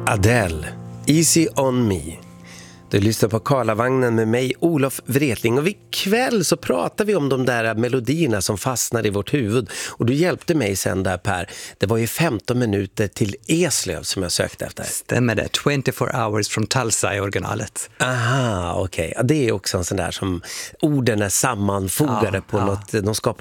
Adele, Easy on me. Du lyssnar på Karlavagnen med mig, Olof Wretling. Och ikväll så pratar vi om de där melodierna som fastnar i vårt huvud. Och du hjälpte mig sen där, Per. Det var ju 15 minuter till Eslöv som jag sökte efter. Stämmer det. 24 hours from Tulsa i originalet. Aha, okej. Ja, det är också en sån där som orden är sammanfogade på något. De skapar